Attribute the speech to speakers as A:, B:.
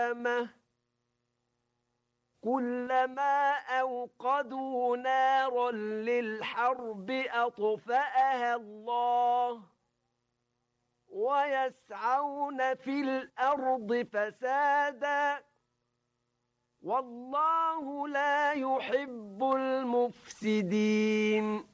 A: كلما أوقدوا نارا للحرب أطفأها الله ويسعون في الأرض فسادا والله لا يحب المفسدين